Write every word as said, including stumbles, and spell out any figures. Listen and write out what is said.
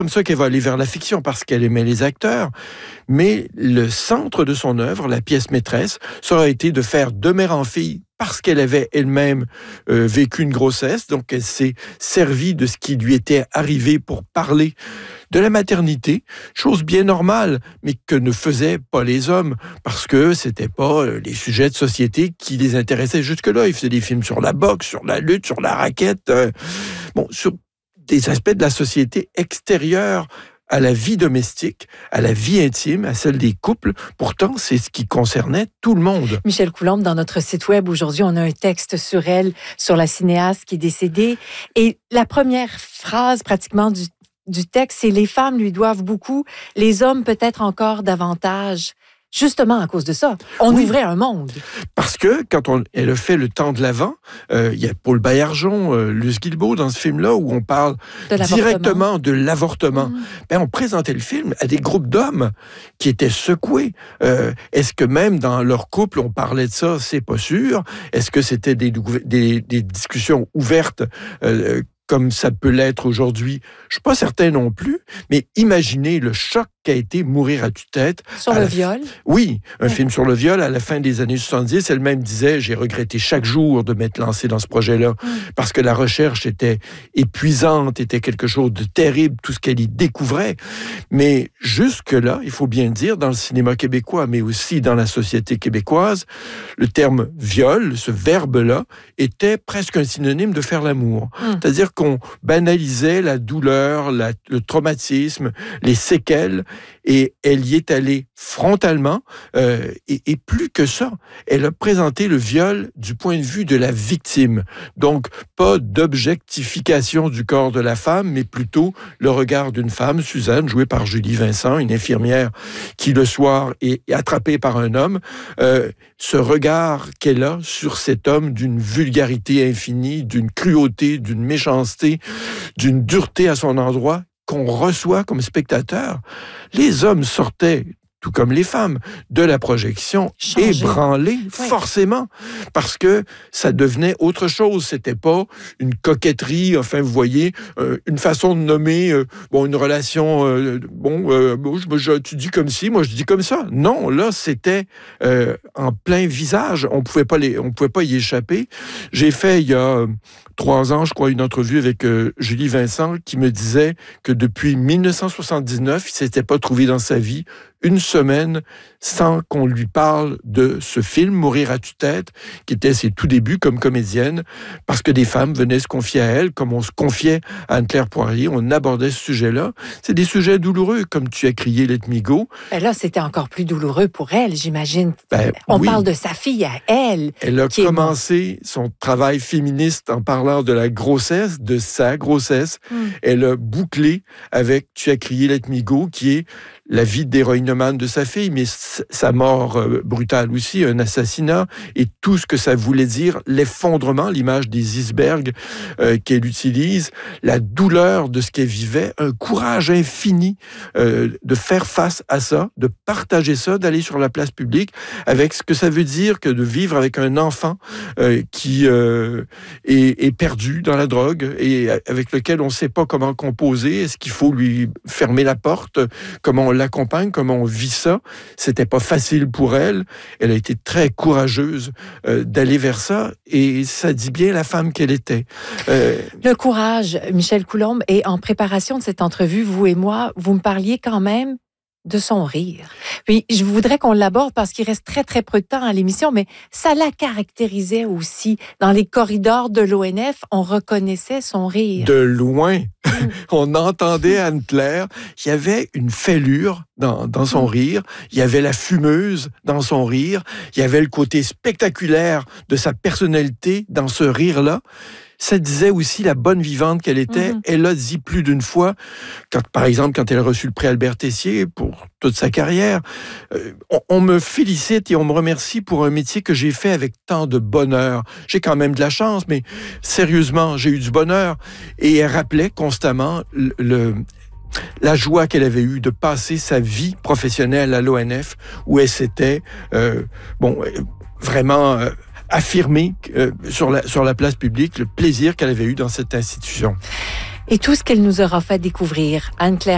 comme ça qu'elle va aller vers la fiction, parce qu'elle aimait les acteurs. Mais le centre de son œuvre, la pièce maîtresse, ça aurait été de faire de mère en fille, parce qu'elle avait elle-même euh, vécu une grossesse, donc elle s'est servie de ce qui lui était arrivé pour parler de la maternité, chose bien normale, mais que ne faisaient pas les hommes, parce que c'était pas les sujets de société qui les intéressaient jusque-là. Ils faisaient des films sur la boxe, sur la lutte, sur la raquette, euh, bon, sur des aspects de la société extérieure à la vie domestique, à la vie intime, à celle des couples. Pourtant, c'est ce qui concernait tout le monde. Michel Coulombe, dans notre site web, aujourd'hui, on a un texte sur elle, sur la cinéaste qui est décédée. Et la première phrase, pratiquement, du, du texte, c'est « Les femmes lui doivent beaucoup, les hommes peut-être encore davantage ». Justement à cause de ça, on oui. ouvrait un monde. Parce que quand on, elle a fait Le Temps de l'Avent, euh, il y a Paul Baillargeon, euh, Luce Guilbeault dans ce film-là où on parle de directement de l'avortement. Mmh. Ben, on présentait le film à des groupes d'hommes qui étaient secoués. Euh, est-ce que même dans leur couple, on parlait de ça? C'est pas sûr. Est-ce que c'était des, des, des discussions ouvertes euh, comme ça peut l'être aujourd'hui? Je suis pas certain non plus, mais imaginez le choc qu'a été Mourir à tue-tête. Sur le viol? Oui, un oui. film sur le viol à la fin des années soixante-dix. Elle-même disait, j'ai regretté chaque jour de m'être lancée dans ce projet-là, mm. parce que la recherche était épuisante, était quelque chose de terrible, tout ce qu'elle y découvrait. Mais jusque-là, il faut bien le dire, dans le cinéma québécois, mais aussi dans la société québécoise, le terme viol, ce verbe-là, était presque un synonyme de faire l'amour. Mm. C'est-à-dire qu'on banalisait la douleur, la, le traumatisme, les séquelles, et elle y est allée frontalement, euh, et, et plus que ça, elle a présenté le viol du point de vue de la victime. Donc, pas d'objectification du corps de la femme, mais plutôt le regard d'une femme, Suzanne, jouée par Julie Vincent, une infirmière qui, le soir, est attrapée par un homme. Euh, ce regard qu'elle a sur cet homme d'une vulgarité infinie, d'une cruauté, d'une méchanceté, d'une dureté à son endroit, qu'on reçoit comme spectateur. Les hommes sortaient, tout comme les femmes, de la projection Changer. ébranlés, oui. forcément, parce que ça devenait autre chose. C'était pas une coquetterie, enfin, vous voyez, euh, une façon de nommer, euh, bon, une relation, euh, bon, euh, bon je, je, tu dis comme ci, moi je dis comme ça. Non, là, c'était euh, en plein visage. On pouvait pas les, on pouvait pas y échapper. J'ai fait, il y a trois ans, je crois, une entrevue avec euh, Julie Vincent qui me disait que depuis mille neuf cent soixante-dix-neuf, il ne s'était pas trouvé dans sa vie une semaine sans qu'on lui parle de ce film, Mourir à tue-tête, qui était ses tout débuts comme comédienne, parce que des femmes venaient se confier à elle, comme on se confiait à Anne-Claire Poirier, on abordait ce sujet-là. C'est des sujets douloureux, comme tu as crié Let Me Go. Ben là, c'était encore plus douloureux pour elle, j'imagine. Ben, on oui. parle de sa fille à elle. Elle a commencé son travail féministe en parlant de la grossesse, de sa grossesse. Mm. Elle a bouclé avec Tu as crié Let Me Go, qui est la vie d'héroïnomane de sa fille, mais sa mort euh, brutale aussi, un assassinat, et tout ce que ça voulait dire, l'effondrement, l'image des icebergs euh, qu'elle utilise, la douleur de ce qu'elle vivait, un courage infini euh, de faire face à ça, de partager ça, d'aller sur la place publique, avec ce que ça veut dire que de vivre avec un enfant euh, qui euh, est, est perdu dans la drogue et avec lequel on ne sait pas comment composer, est-ce qu'il faut lui fermer la porte, comment on l'accompagne, comment on vit ça. C'était pas facile pour elle. Elle a été très courageuse euh, d'aller vers ça et ça dit bien la femme qu'elle était. Euh... Le courage, Michel Coulombe, et en préparation de cette entrevue, vous et moi, vous me parliez quand même de son rire. Puis, je voudrais qu'on l'aborde parce qu'il reste très, très peu de temps à l'émission, mais ça la caractérisait aussi. Dans les corridors de l'O N F, on reconnaissait son rire. De loin. On entendait Anne-Claire. Il y avait une fêlure dans, dans son rire. Il y avait la fumeuse dans son rire. Il y avait le côté spectaculaire de sa personnalité dans ce rire-là. Ça disait aussi la bonne vivante qu'elle était. Mm-hmm. Elle a dit plus d'une fois, quand, par exemple, quand elle a reçu le prix Albert Tessier pour toute sa carrière, euh, on, on me félicite et on me remercie pour un métier que j'ai fait avec tant de bonheur. J'ai quand même de la chance, mais sérieusement, j'ai eu du bonheur. Et elle rappelait constamment le... le la joie qu'elle avait eue de passer sa vie professionnelle à l'O N F, où elle s'était, euh, bon, vraiment... Euh, affirmer euh, sur, la, sur la place publique le plaisir qu'elle avait eu dans cette institution. Et tout ce qu'elle nous aura fait découvrir, Anne-Claire